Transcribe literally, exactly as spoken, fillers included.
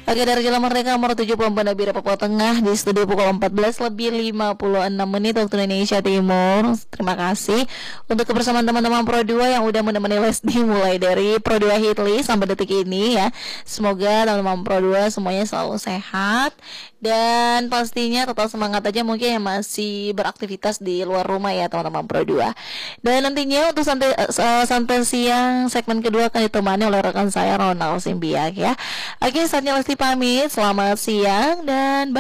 Oke, dari Jalan Merdeka nomor tujuh puluh empat Nabire Papua Tengah di studio pukul empat belas lebih lima puluh enam menit waktu Indonesia Timur. Terima kasih untuk kebersamaan teman-teman Pro dua yang udah menemani Lesdi mulai dari Pro dua Hitli sampai detik ini ya. Semoga teman-teman Pro dua semuanya selalu sehat dan pastinya tetap semangat aja mungkin yang masih beraktivitas di luar rumah ya teman-teman Pro dua. Dan nantinya untuk santai, uh, santai siang segmen kedua akan ditemani oleh rekan saya Ronald Simbiak ya. Oke, saatnya Lesti pamit. Selamat siang dan bye.